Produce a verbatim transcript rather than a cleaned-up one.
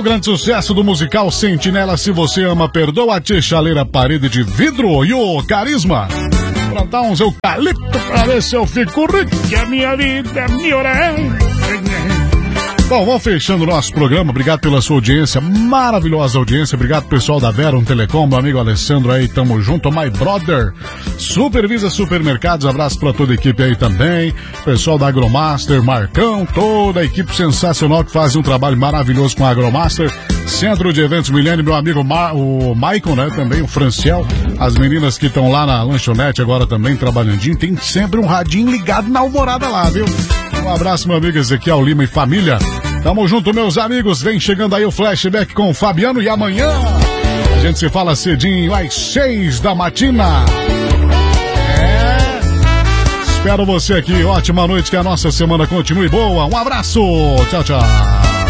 grande sucesso do musical Sentinela, Se Você Ama, Perdoa, Tchê Chaleira, Parede de Vidro e o Carisma. Plantar uns eucalipto pra ver se eu fico rico, que a minha vida melhorar. Bom, vamos fechando o nosso programa. Obrigado pela sua audiência, maravilhosa audiência. Obrigado, pessoal da Verum Telecom, meu amigo Alessandro aí, tamo junto. My brother, Supervisa Supermercados, abraço pra toda a equipe aí também. Pessoal da Agromaster, Marcão, toda a equipe sensacional que faz um trabalho maravilhoso com a Agromaster. Centro de Eventos Milênio, meu amigo Mar, o Maicon, né, também, o Franciel. As meninas que estão lá na lanchonete agora também trabalhandinho. Tem sempre um radinho ligado na alvorada lá, viu? Um abraço, meu amigo Ezequiel Lima e família. Tamo junto, meus amigos. Vem chegando aí o Flashback com o Fabiano. E amanhã a gente se fala cedinho, às seis da matina. É. Espero você aqui. Ótima noite, que a nossa semana continue boa. Um abraço. Tchau, tchau.